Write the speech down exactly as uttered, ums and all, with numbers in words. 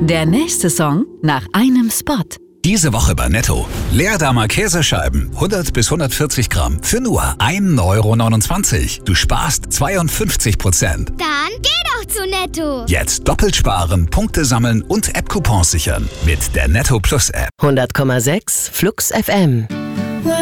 Der nächste Song nach einem Spot. Diese Woche bei Netto. Leerdammer Käsescheiben, hundert bis hundertvierzig Gramm, für nur ein Euro neunundzwanzig. Du sparst zweiundfünfzig Prozent. Dann geh doch zu Netto. Jetzt doppelt sparen, Punkte sammeln und App-Coupons sichern. Mit der Netto Plus App. hundert Komma sechs Flux F M.